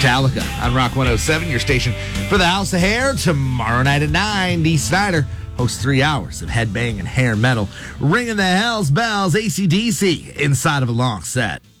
Metallica on Rock 107, your station for the House of Hair. Tomorrow night at 9, Dee Snider hosts 3 hours of headbang and hair metal, ringing the hell's bells, AC/DC inside of a long set.